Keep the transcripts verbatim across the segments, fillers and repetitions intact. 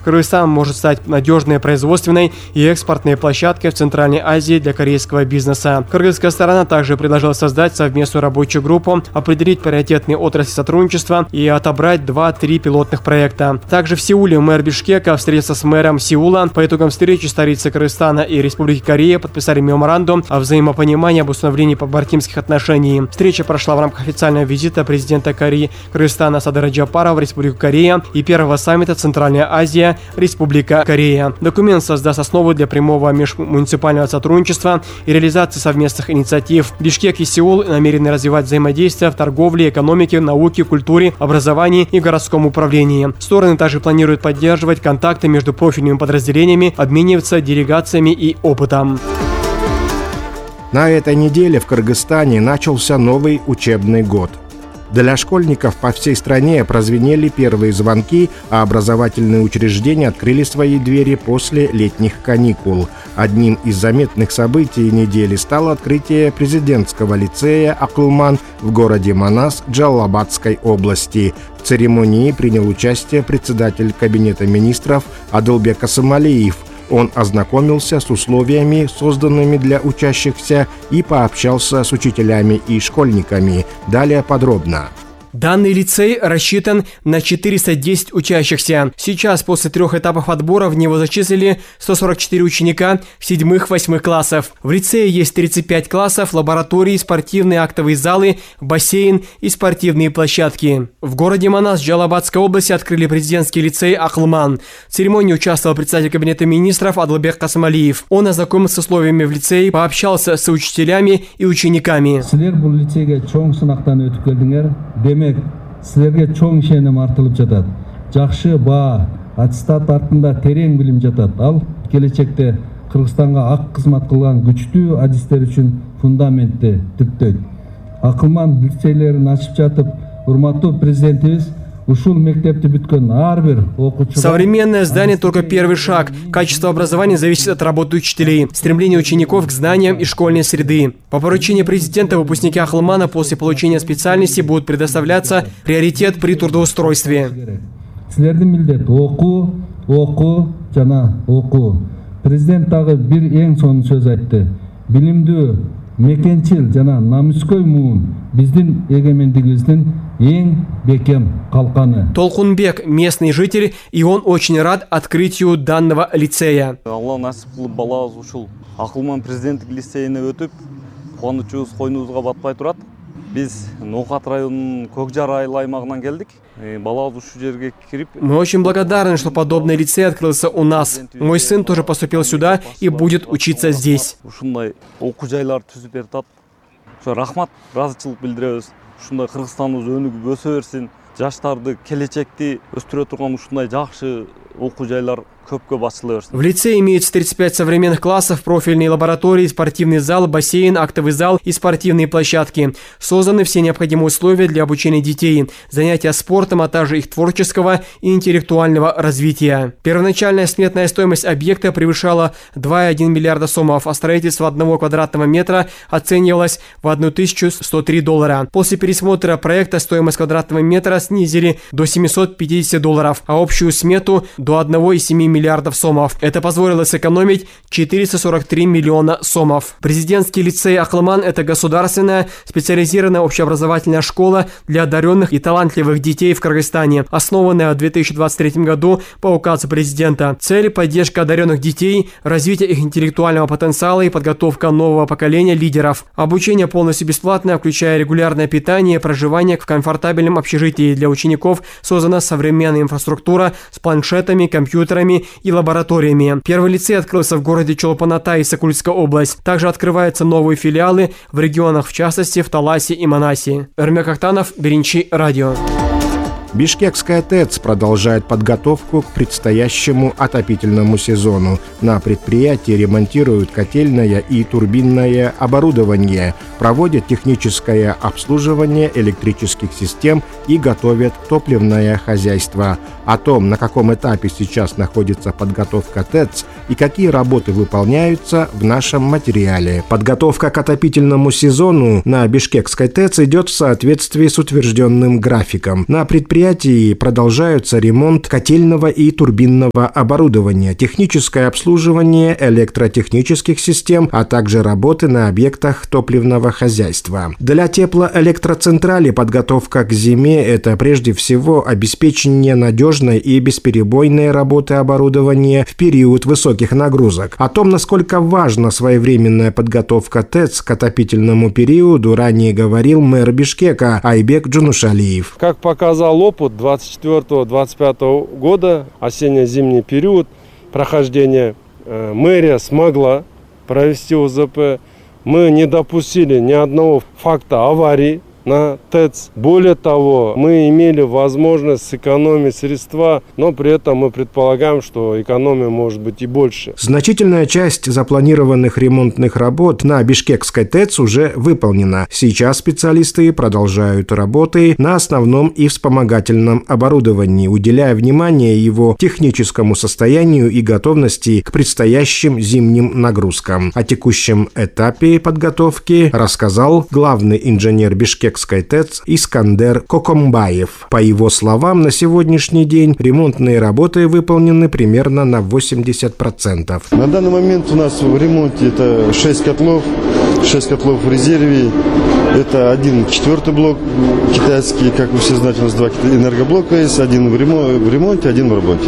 Кыргызстан может стать надежной производственной и экспортной площадкой в Центральной Азии для корейского бизнеса. Кыргызская сторона также предложила создать совместную рабочую группу, определить приоритетные отрасли сотрудничества и отобрать два-три пилотных проекта. Также в Сеуле мэр Бишкека встретился с мэром Сеула. По итогам встречи столицы Кыргызстана и Республики Корея подписали меморандум о взаимопонимании об установлении побратимских отношений. Встреча прошла в рамках официального визита президента Кореи Кыргызстана Садыра Джапарова в Республику Корея и первого саммита Центральная Азия, Республика Корея. Документ создаст основу для прямого межмуниципального сотрудничества и реализации совместных инициатив. Бишкек и Сеул намерены развивать взаимодействие в торговле, экономике, науке, культуре, образовании и городском управлении. Стороны также планируют поддерживать контакты между профильными подразделениями, обмениваться делегациями и опытом. На этой неделе в Кыргызстане начался новый учебный год. Для школьников по всей стране прозвенели первые звонки, а образовательные учреждения открыли свои двери после летних каникул. Одним из заметных событий недели стало открытие президентского лицея «Акылман» в городе Манас Джалалабадской области. В церемонии принял участие председатель Кабинета министров Адылбек Асымалиев. Он ознакомился с условиями, созданными для учащихся, и пообщался с учителями и школьниками. Далее подробно. Данный лицей рассчитан на четыреста десять учащихся. Сейчас, после трех этапов отбора, в него зачислили сто сорок четыре ученика седьмых-восьмых классов. В лицее есть тридцать пять классов, лаборатории, спортивные актовые залы, бассейн и спортивные площадки. В городе Манас Джалалабадской области открыли президентский лицей «Акылман». В церемонии участвовал председатель Кабинета министров Адылбек Асымалиев. Он ознакомился с условиями в лицее, пообщался с учителями и учениками. Силерге чоң ишеним артылып жатат. Жакшы баа, аттестат артында терең билим жатат. Ал келечекте Кыргызстанга ак кызмат кылган күчтүү адистер үчүн фундаментти типтейт. Акылман лицейлерин ачып жатып, урматтуу президентибиз Современное здание – только первый шаг. Качество образования зависит от работы учителей, стремления учеников к знаниям и школьной среды. По поручению президента выпускники Акылмана после получения специальности будут предоставляться приоритет при трудоустройстве. Президент тагы бир эң сонун сөз айтты. Билимдүү, мекенчил жана намыскөй муун биздин эгемендигибиздин ең бекем калканы. Толкунбек – местный житель, и он очень рад открытию данного лицея. Алла насип кылып балабыз ушул Акылман президенттик лицейине өтүп, кубанычыбыз койнубузга батпай турат. Биз Ноокат районунун Көкжар айыл аймагынан келдик. Балабыз ушул жерге кирип. Мы очень благодарны, что подобный лицей открылся у нас. Мой сын тоже поступил сюда и будет учиться здесь. Ушундай окуу жайлар түзүп берип, рахмат, ыраазычылык билдиребиз. Ушундай Кыргызстаныбыз өнүгүп өсө берсин. Жаштарды, келечекти өстүрө турган ушундай жакшы окуу жайлар көпкө ачыла берсин. В лицее имеется тридцать пять современных классов, профильные лаборатории, спортивный зал, бассейн, актовый зал и спортивные площадки. Созданы все необходимые условия для обучения детей, занятия спортом, а также их творческого и интеллектуального развития. Первоначальная сметная стоимость объекта превышала два и одна десятая миллиарда сомов, а строительство одного квадратного метра оценивалось в тысячу сто три доллара. После пересмотра проекта стоимость квадратного метра снизили до семисот пятидесяти долларов, а общую смету до одного и семи миллиардов сомов. Это позволило сэкономить четыреста сорок три миллиона сомов. Президентский лицей Акылман – это государственная специализированная общеобразовательная школа для одаренных и талантливых детей в Кыргызстане, основанная в две тысячи двадцать третьем году по указу президента. Цель – поддержка одаренных детей, развитие их интеллектуального потенциала и подготовка нового поколения лидеров. Обучение полностью бесплатное, включая регулярное питание и проживание в комфортабельном общежитии для учеников. Создана современная инфраструктура с планшетами, компьютерами и лабораториями. Первый лицей открылся в городе Чолпан-Атай, Сокульская область. Также открываются новые филиалы в регионах, в частности в Таласе и Манасе. Эрмек Ахтанов, Беренчи, радио. Бишкекская ТЭЦ продолжает подготовку к предстоящему отопительному сезону. На предприятии ремонтируют котельное и турбинное оборудование, проводят техническое обслуживание электрических систем и готовят топливное хозяйство. О том, на каком этапе сейчас находится подготовка ТЭЦ и какие работы выполняются, в нашем материале. Подготовка к отопительному сезону на Бишкекской ТЭЦ идет в соответствии с утвержденным графиком. На предприятии предприятии продолжаются ремонт котельного и турбинного оборудования, техническое обслуживание электротехнических систем, а также работы на объектах топливного хозяйства. Для теплоэлектроцентрали подготовка к зиме – это прежде всего обеспечение надежной и бесперебойной работы оборудования в период высоких нагрузок. О том, насколько важна своевременная подготовка ТЭЦ к отопительному периоду, ранее говорил мэр Бишкека Айбек Джунушалиев. Как показал опыт двадцать четвёртого — двадцать пятого года, осенне-зимний период прохождения, мэрия смогла провести ОЗП. Мы не допустили ни одного факта аварии на ТЭЦ. Более того, мы имели возможность сэкономить средства, но при этом мы предполагаем, что экономия может быть и больше. Значительная часть запланированных ремонтных работ на Бишкекской ТЭЦ уже выполнена. Сейчас специалисты продолжают работы на основном и вспомогательном оборудовании, уделяя внимание его техническому состоянию и готовности к предстоящим зимним нагрузкам. О текущем этапе подготовки рассказал главный инженер Бишкек ТЭЦ Искандер Кокомбаев. По его словам, на сегодняшний день ремонтные работы выполнены примерно на восемьдесят процентов. На данный момент у нас в ремонте это шесть котлов, шесть котлов в резерве. Это один четвертый блок китайский, как вы все знаете, у нас два энергоблока есть, один в ремонте, один в работе.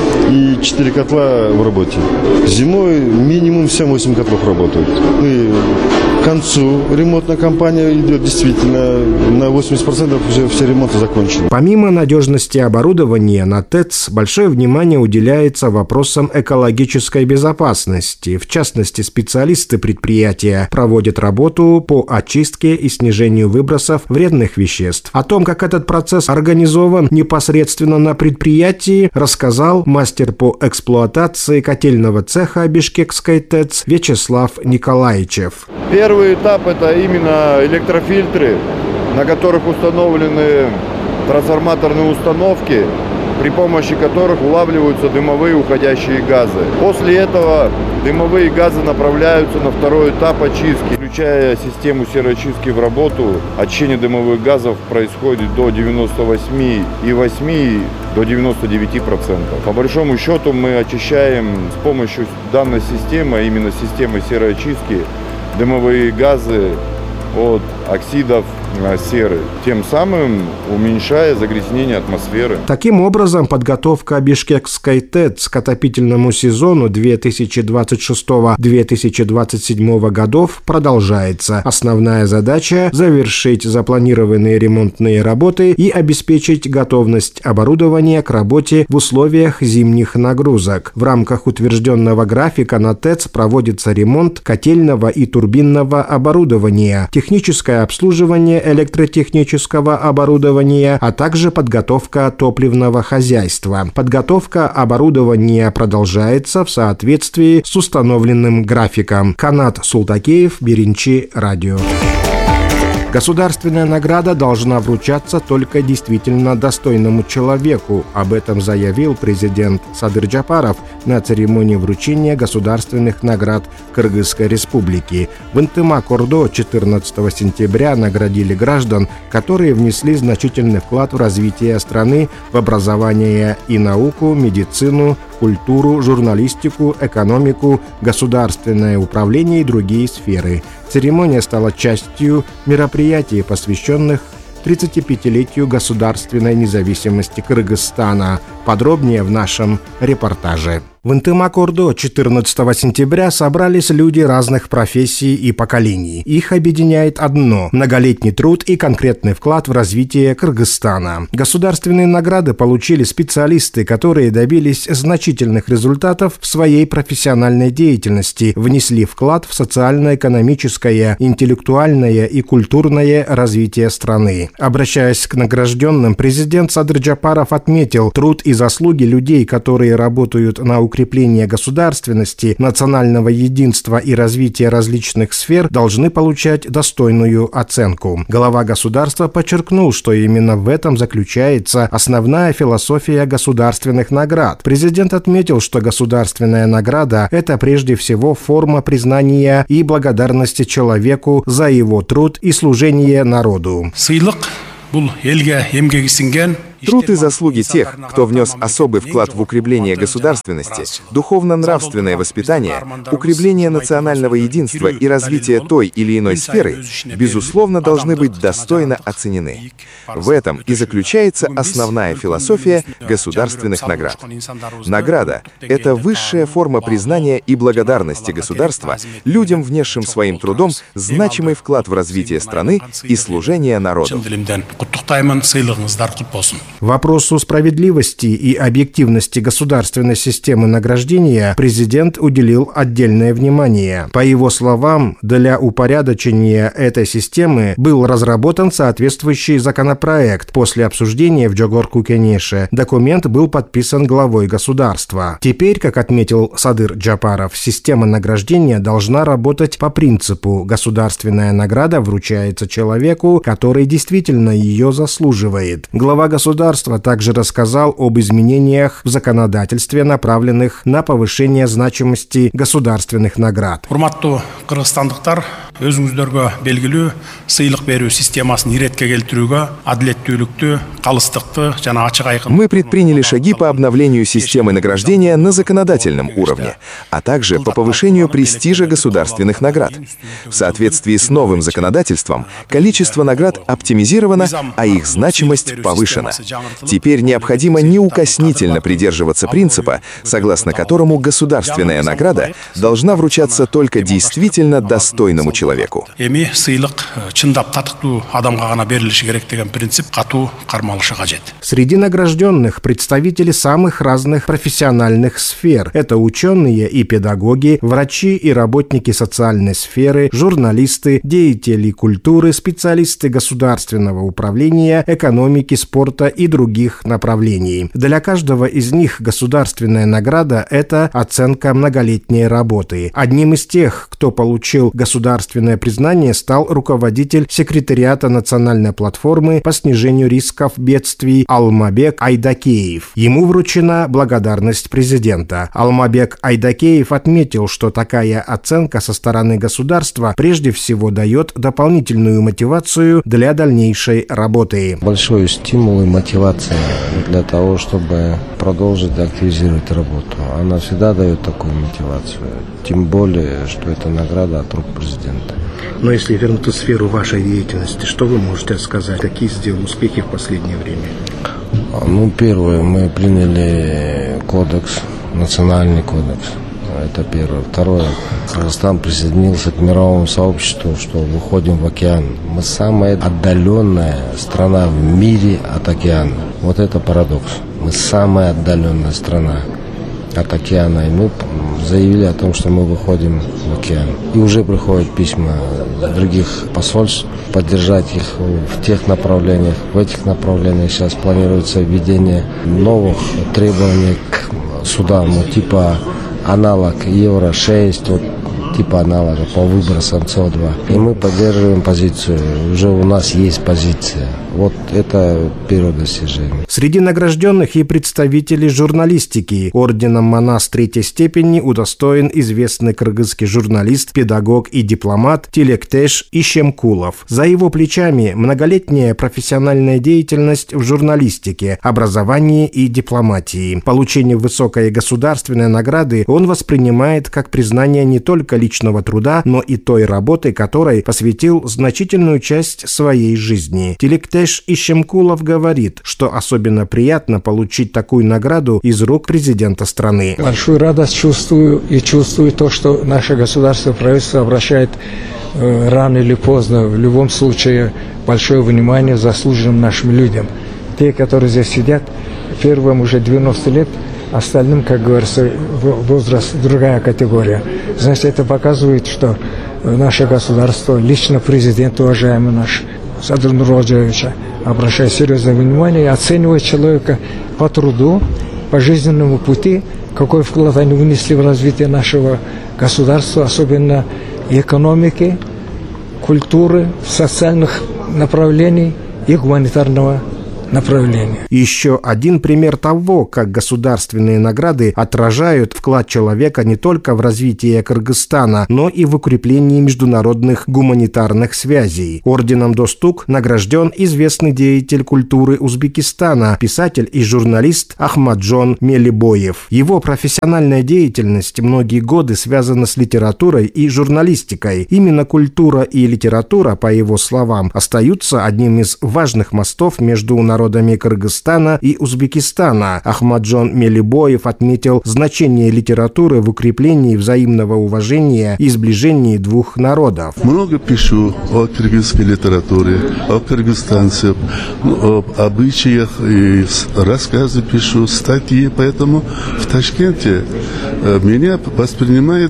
И четыре котла в работе. Зимой минимум семь-восемь котлов работают. И к концу ремонтная кампания идет действительно на восемьдесят процентов уже все ремонты закончены. Помимо надежности оборудования, на ТЭЦ большое внимание уделяется вопросам экологической безопасности. В частности, специалисты предприятия проводят работу по очистке и снижению выбросов вредных веществ. О том, как этот процесс организован непосредственно на предприятии, рассказал мастер по эксплуатации котельного цеха Бишкекской ТЭЦ Вячеслав Николаичев. Первый этап – это именно электрофильтры, на которых установлены трансформаторные установки, при помощи которых улавливаются дымовые уходящие газы. После этого дымовые газы направляются на второй этап очистки. Включая систему сероочистки в работу, очищение дымовых газов происходит до девяноста восьми и восьми до девяноста девяти процентов. По большому счету мы очищаем с помощью данной системы, а именно системы сероочистки, дымовые газы от оксидов серы, тем самым уменьшая загрязнение атмосферы. Таким образом, подготовка Бишкекской ТЭЦ к отопительному сезону две тысячи двадцать шестого — две тысячи двадцать седьмого годов продолжается. Основная задача – завершить запланированные ремонтные работы и обеспечить готовность оборудования к работе в условиях зимних нагрузок. В рамках утвержденного графика на ТЭЦ проводится ремонт котельного и турбинного оборудования, техническое обслуживание электротехнического оборудования, а также подготовка топливного хозяйства. Подготовка оборудования продолжается в соответствии с установленным графиком. Канат Султакеев, Беринчи, радио. Государственная награда должна вручаться только действительно достойному человеку. Об этом заявил президент Садыр Джапаров на церемонии вручения государственных наград Кыргызской республики. В Ынтымак-Ордо четырнадцатого сентября наградили граждан, которые внесли значительный вклад в развитие страны, в образование и науку, медицину, культуру, журналистику, экономику, государственное управление и другие сферы. Церемония стала частью мероприятий, посвященных тридцатипятилетию государственной независимости Кыргызстана. Подробнее в нашем репортаже. В Ынтымак-Ордо четырнадцатого сентября собрались люди разных профессий и поколений. Их объединяет одно – многолетний труд и конкретный вклад в развитие Кыргызстана. Государственные награды получили специалисты, которые добились значительных результатов в своей профессиональной деятельности, внесли вклад в социально-экономическое, интеллектуальное и культурное развитие страны. Обращаясь к награжденным, президент Садыр Джапаров отметил труд и заслуги людей, которые работают на укрепление государственности, национального единства и развития различных сфер, должны получать достойную оценку. Глава государства подчеркнул, что именно в этом заключается основная философия государственных наград. Президент отметил, что государственная награда – это прежде всего форма признания и благодарности человеку за его труд и служение народу. Бұл елге емгегі сіңген Труд и заслуги тех, кто внес особый вклад в укрепление государственности, духовно-нравственное воспитание, укрепление национального единства и развитие той или иной сферы, безусловно, должны быть достойно оценены. В этом и заключается основная философия государственных наград. Награда — это высшая форма признания и благодарности государства людям, внесшим своим трудом значимый вклад в развитие страны и служение народу. Вопросу справедливости и объективности государственной системы награждения президент уделил отдельное внимание. По его словам, для упорядочения этой системы был разработан соответствующий законопроект. После обсуждения в Джогор-Кукенеше документ был подписан главой государства. Теперь, как отметил Садыр Джапаров, система награждения должна работать по принципу «государственная награда вручается человеку, который действительно ее заслуживает». Глава государства также рассказал об изменениях в законодательстве, направленных на повышение значимости государственных наград. Урматтуу кыргызстандыктар, өзүңүздөргө белгилүү сыйлык берүү системасын иретке келтирүүгө, адилеттүүлүктү, калыстыкты жана ачык айкын. Мы предприняли шаги по обновлению системы награждения на законодательном уровне, а также по повышению престижа государственных наград. В соответствии с новым законодательством, количество наград оптимизировано, а их значимость повышена. Теперь необходимо неукоснительно придерживаться принципа, согласно которому государственная награда должна вручаться только действительно достойному человеку. Среди награжденных представители самых разных профессиональных сфер. Это ученые и педагоги, врачи и работники социальной сферы, журналисты, деятели культуры, специалисты государственного управления, экономики, спорта и других направлений. Для каждого из них государственная награда – это оценка многолетней работы. Одним из тех, кто получил государственное признание, стал руководитель секретариата национальной платформы по снижению рисков бедствий Алмабек Айдакеев. Ему вручена благодарность президента. Алмабек Айдакеев отметил, что такая оценка со стороны государства прежде всего дает дополнительную мотивацию для дальнейшей работы. Большой стимул и мотивация для того, чтобы продолжить активизировать работу. Она всегда дает такую мотивацию. Тем более, что это награда от рук президента. Но если вернуться в сферу вашей деятельности, что вы можете сказать? Какие сделали успехи в последнее время? Ну, первое, мы приняли кодекс, национальный кодекс. Это первое. Второе, Казахстан присоединился к мировому сообществу, что выходим в океан. Мы самая отдаленная страна в мире от океана. Вот это парадокс. Мы самая отдаленная страна от океана. И мы заявили о том, что мы выходим в океан. И уже приходят письма других посольств, поддержать их в тех направлениях. В этих направлениях сейчас планируется введение новых требований к судам, ну, типа аналог евро шесть, вот, типа аналога по выбросам С О два. И мы поддерживаем позицию. Уже у нас есть позиция. Вот это первое достижение. Среди награжденных и представители журналистики. Орденом Манас третьей степени удостоен известный кыргызский журналист, педагог и дипломат Тилектеш Ишемкулов. За его плечами многолетняя профессиональная деятельность в журналистике, образовании и дипломатии. Получение высокой государственной награды он воспринимает как признание не только личного труда, но и той работы, которой посвятил значительную часть своей жизни. Тилектеш Ишемкулов говорит, что особенно приятно получить такую награду из рук президента страны. Большую радость чувствую и чувствую то, что наше государство, правительство обращает э, рано или поздно, в любом случае, большое внимание заслуженным нашим людям. Те, которые здесь сидят, первым уже девяносто лет, остальным, как говорится, возраст другая категория. Значит, это показывает, что наше государство, лично президент, уважаемый наш Садыр Нуралджаевича, обращает серьезное внимание и оценивает человека по труду, по жизненному пути, какой вклад они внесли в развитие нашего государства, особенно экономики, культуры, социальных направлений и гуманитарного направления. Еще один пример того, как государственные награды отражают вклад человека не только в развитие Кыргызстана, но и в укреплении международных гуманитарных связей. Орденом Достук награжден известный деятель культуры Узбекистана, писатель и журналист Ахмаджон Мелибоев. Его профессиональная деятельность многие годы связана с литературой и журналистикой. Именно культура и литература, по его словам, остаются одним из важных мостов между народами Кыргызстана и Узбекистана. Ахмаджон Мелибоев отметил значение литературы в укреплении взаимного уважения и сближении двух народов. Много пишу о кыргызской литературе, о кыргызстанцах, об обычаях, и рассказы пишу, статьи, поэтому в Ташкенте меня воспринимают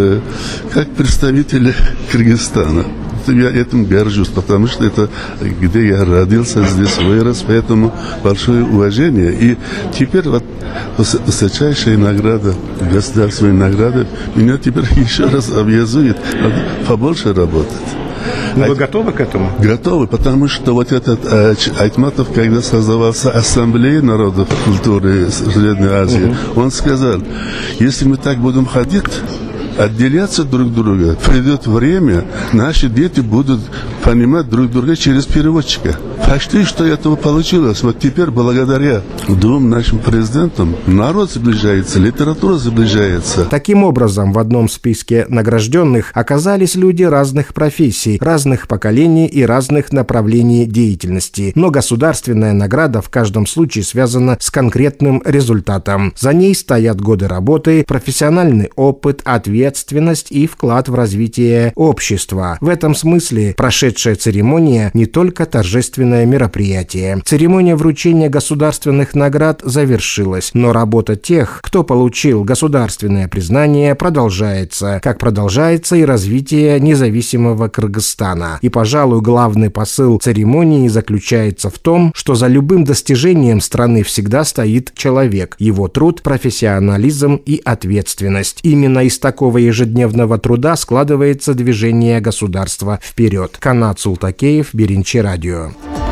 как представителя Кыргызстана. Я этим горжусь, потому что это где я родился, здесь вырос, поэтому большое уважение. И теперь вот высочайшая награда, государственная награда, меня теперь еще раз обязует побольше работать. Но вы готовы к этому? Готовы, потому что вот этот э, Айтматов, когда создавался Ассамблея народов культуры Средней Азии, угу. он сказал, если мы так будем ходить, отделяться друг от друга, придет время, наши дети будут понимать друг друга через переводчика. Почти что этого получилось. Вот теперь, благодаря двум нашим президентам, народ сближается, литература сближается. Таким образом, в одном списке награжденных оказались люди разных профессий, разных поколений и разных направлений деятельности. Но государственная награда в каждом случае связана с конкретным результатом. За ней стоят годы работы, профессиональный опыт, ответственность и вклад в развитие общества. В этом смысле прошедшая церемония не только торжественная мероприятие. Церемония вручения государственных наград завершилась, но работа тех, кто получил государственное признание, продолжается, как продолжается и развитие независимого Кыргызстана. И, пожалуй, главный посыл церемонии заключается в том, что за любым достижением страны всегда стоит человек, его труд, профессионализм и ответственность. Именно из такого ежедневного труда складывается движение государства вперед. Канат Султакеев, Беринчи радио.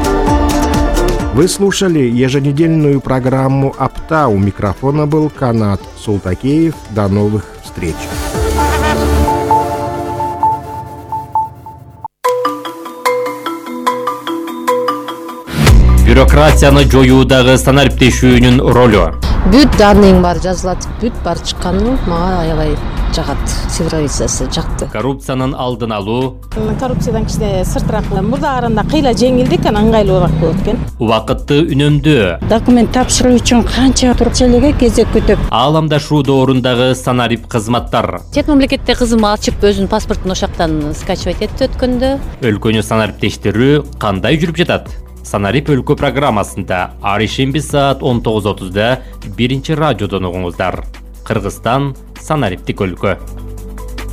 Вы слушали еженедельную программу «Апта». У микрофона был Канат Султакеев. До новых встреч. Бюрократияны жоюудагы санариптешүүнүн ролу. Бүт данныйың бар жазылат, бүт бар чыкканы мага аябай жагат. Цифровизациясы жакты. Коррупциянын алдын алуу. Коррупциядан кичине сыртыраак, мурда караганда кыйла жеңилдик, анан ыңгайлуураак болот экен. Убакытты үнөмдөө. Документ тапшыруу үчүн канча турчелеге кезек күтүп. Ааламдашуу доорундагы санарип кызматтар. Чет мамлекетте кызым ачып өзүнүн паспортун ошактан скачивать этти өткөндө. Өлкөнү санариптештирүү кандай жүрүп жатат? Санарип өлкө программасында ар ишемби саат он тогуз отузда биринчи радиодон угуңуздар. Кыргызстан санариптик өлкө.